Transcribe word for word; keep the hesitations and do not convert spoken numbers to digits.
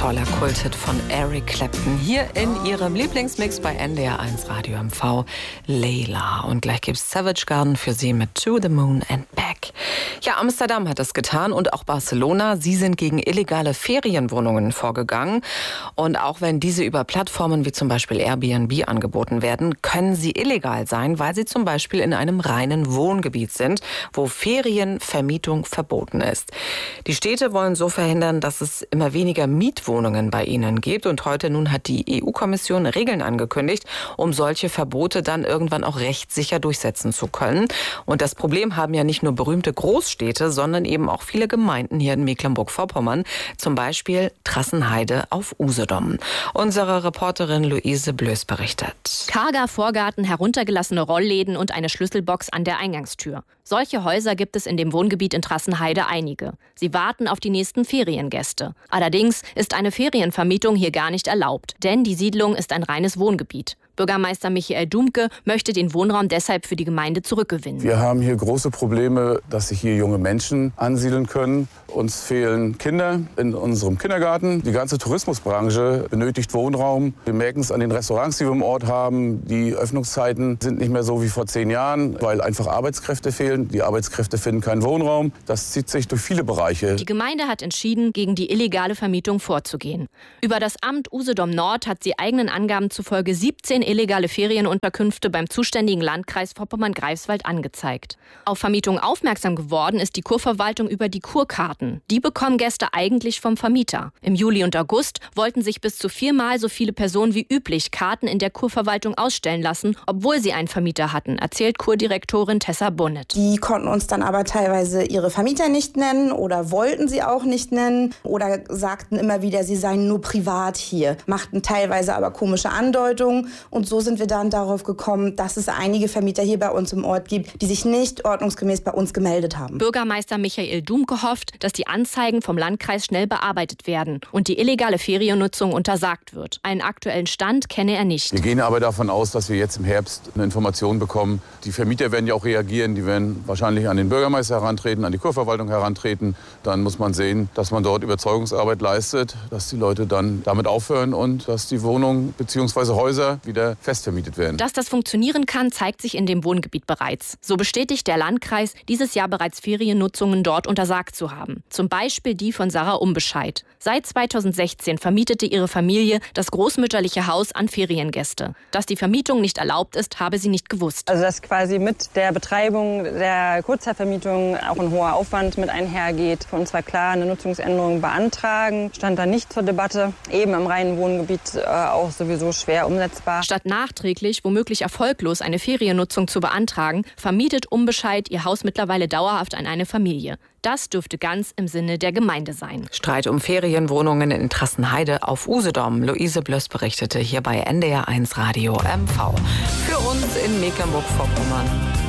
Toller Kulthit von Eric Clapton hier in ihrem Lieblingsmix bei N D R eins Radio M V, Layla. Und gleich gibt's Savage Garden für Sie mit To the Moon and Back. Ja, Amsterdam hat es getan und auch Barcelona. Sie sind gegen illegale Ferienwohnungen vorgegangen. Und auch wenn diese über Plattformen wie zum Beispiel Airbnb angeboten werden, können sie illegal sein, weil sie zum Beispiel in einem reinen Wohngebiet sind, wo Ferienvermietung verboten ist. Die Städte wollen so verhindern, dass es immer weniger Mietwohnungen bei ihnen gibt. Und heute nun hat die E U-Kommission Regeln angekündigt, um solche Verbote dann irgendwann auch rechtssicher durchsetzen zu können. Und das Problem haben ja nicht nur berühmte Großstädte, sondern eben auch viele Gemeinden hier in Mecklenburg-Vorpommern. Zum Beispiel Trassenheide auf Usedom. Unsere Reporterin Luise Blöß berichtet. Karger Vorgarten, heruntergelassene Rollläden und eine Schlüsselbox an der Eingangstür. Solche Häuser gibt es in dem Wohngebiet in Trassenheide einige. Sie warten auf die nächsten Feriengäste. Allerdings ist eine Ferienvermietung hier gar nicht erlaubt, denn die Siedlung ist ein reines Wohngebiet. Bürgermeister Michael Dumke möchte den Wohnraum deshalb für die Gemeinde zurückgewinnen. Wir haben hier große Probleme, dass sich hier junge Menschen ansiedeln können. Uns fehlen Kinder in unserem Kindergarten. Die ganze Tourismusbranche benötigt Wohnraum. Wir merken es an den Restaurants, die wir im Ort haben. Die Öffnungszeiten sind nicht mehr so wie vor zehn Jahren, weil einfach Arbeitskräfte fehlen. Die Arbeitskräfte finden keinen Wohnraum. Das zieht sich durch viele Bereiche. Die Gemeinde hat entschieden, gegen die illegale Vermietung vorzugehen. Über das Amt Usedom Nord hat sie eigenen Angaben zufolge siebzehn illegale Ferienunterkünfte beim zuständigen Landkreis Vorpommern-Greifswald angezeigt. Auf Vermietung aufmerksam geworden ist die Kurverwaltung über die Kurkarten. Die bekommen Gäste eigentlich vom Vermieter. Im Juli und August wollten sich bis zu viermal so viele Personen wie üblich Karten in der Kurverwaltung ausstellen lassen, obwohl sie einen Vermieter hatten, erzählt Kurdirektorin Tessa Bonnet. Die konnten uns dann aber teilweise ihre Vermieter nicht nennen oder wollten sie auch nicht nennen oder sagten immer wieder, sie seien nur privat hier, machten teilweise aber komische Andeutungen. Und so sind wir dann darauf gekommen, dass es einige Vermieter hier bei uns im Ort gibt, die sich nicht ordnungsgemäß bei uns gemeldet haben. Bürgermeister Michael Dumke hofft, dass die Anzeigen vom Landkreis schnell bearbeitet werden und die illegale Feriennutzung untersagt wird. Einen aktuellen Stand kenne er nicht. Wir gehen aber davon aus, dass wir jetzt im Herbst eine Information bekommen. Die Vermieter werden ja auch reagieren. Die werden wahrscheinlich an den Bürgermeister herantreten, an die Kurverwaltung herantreten. Dann muss man sehen, dass man dort Überzeugungsarbeit leistet, dass die Leute dann damit aufhören und dass die Wohnungen bzw. Häuser wieder fest vermietet werden. Dass das funktionieren kann, zeigt sich in dem Wohngebiet bereits. So bestätigt der Landkreis, dieses Jahr bereits Feriennutzungen dort untersagt zu haben. Zum Beispiel die von Sarah Umbescheid. Seit zweitausendsechzehn vermietete ihre Familie das großmütterliche Haus an Feriengäste. Dass die Vermietung nicht erlaubt ist, habe sie nicht gewusst. Also dass quasi mit der Betreibung der Kurzzeitvermietung auch ein hoher Aufwand mit einhergeht. Für uns war klar, eine Nutzungsänderung beantragen, stand da nicht zur Debatte. Eben im reinen Wohngebiet äh, auch sowieso schwer umsetzbar. Statt nachträglich, womöglich erfolglos, eine Feriennutzung zu beantragen, vermietet Umbescheid ihr Haus mittlerweile dauerhaft an eine Familie. Das dürfte ganz im Sinne der Gemeinde sein. Streit um Ferienwohnungen in Trassenheide auf Usedom. Luise Blöß berichtete hier bei N D R eins Radio M V. Für uns in Mecklenburg-Vorpommern.